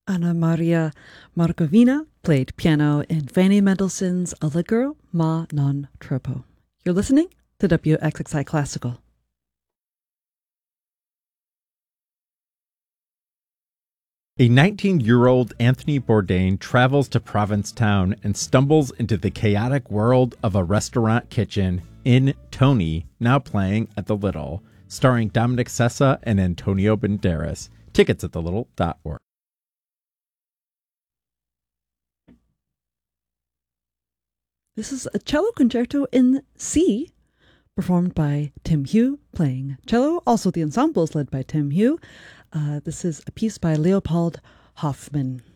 Anna Maria Markovina played piano in Fanny Mendelssohn's Allegro ma non troppo. You're listening to WXXI Classical. A 19-year-old Anthony Bourdain travels to Provincetown and stumbles into the chaotic world of a restaurant kitchen in Tony, now playing at the Little, starring Dominic Sessa and Antonio Banderas. Tickets at thelittle.org. This is a cello concerto in C, performed by Tim Hugh, playing cello. Also, the ensemble is led by Tim Hugh. This is a piece by Leopold Hoffmann.